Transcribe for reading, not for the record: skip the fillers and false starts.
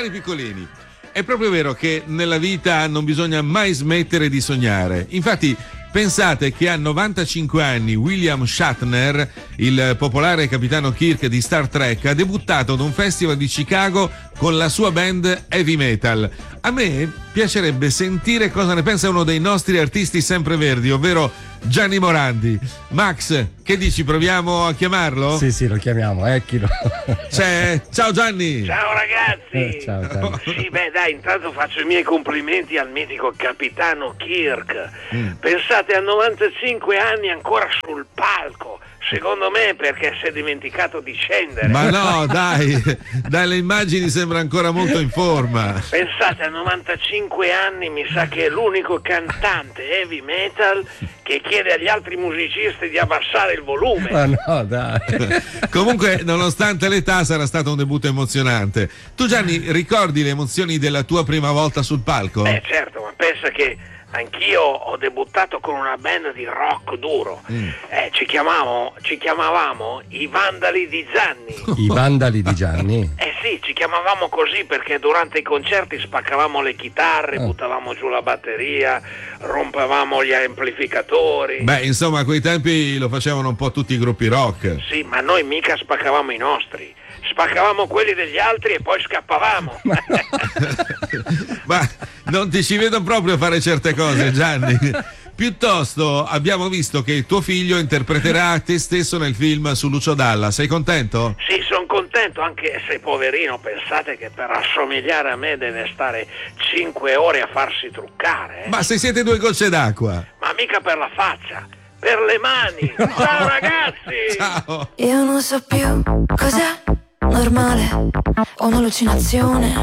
cari piccolini, è proprio vero che nella vita non bisogna mai smettere di sognare. Infatti, pensate che a 95 anni William Shatner, il popolare capitano Kirk di Star Trek, ha debuttato ad un festival di Chicago con la sua band heavy metal. A me piacerebbe sentire cosa ne pensa uno dei nostri artisti sempreverdi, ovvero Gianni Morandi. Max, che dici, proviamo a chiamarlo? Sì, lo chiamiamo, Ecchilo. C'è? Ciao Gianni! Ciao ragazzi! Ciao, Gianni. Sì, beh dai, intanto faccio i miei complimenti al mitico capitano Kirk. Pensate, a 95 anni ancora sul palco. Secondo me perché si è dimenticato di scendere. Ma no, dai, dalle immagini sembra ancora molto in forma. Pensate, a 95 anni mi sa che è l'unico cantante heavy metal che chiede agli altri musicisti di abbassare il volume. Ma no, dai. Comunque, nonostante l'età, sarà stato un debutto emozionante. Tu Gianni, ricordi le emozioni della tua prima volta sul palco? Certo, ma pensa che anch'io ho debuttato con una band di rock duro. Ci chiamavamo i Vandali di Gianni. I Vandali di Gianni? Sì, ci chiamavamo così perché durante i concerti spaccavamo le chitarre, buttavamo giù la batteria, rompevamo gli amplificatori. Beh, insomma, a quei tempi lo facevano un po' tutti i gruppi rock. Sì, ma noi mica spaccavamo i nostri. Spaccavamo quelli degli altri e poi scappavamo. Ma non ti ci vedo proprio fare certe cose, Gianni. Piuttosto abbiamo visto che tuo figlio interpreterà te stesso nel film su Lucio Dalla. Sei contento? Sì, sono contento, anche se poverino, pensate che per assomigliare a me deve stare 5 ore a farsi truccare. Ma se siete due gocce d'acqua. Ma mica per la faccia, per le mani. Ciao ragazzi! Ciao! Io non so più cos'è normale o un'allucinazione.